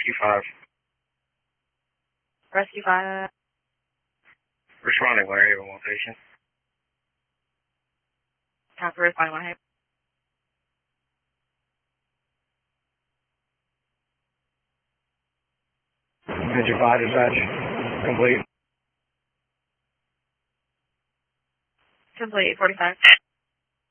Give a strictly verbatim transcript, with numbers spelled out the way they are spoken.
Rescue five. Rescue five. Responding, Winter Haven location. Copy, responding, Winter Haven. Engine five dispatch. Complete. Complete, forty-five.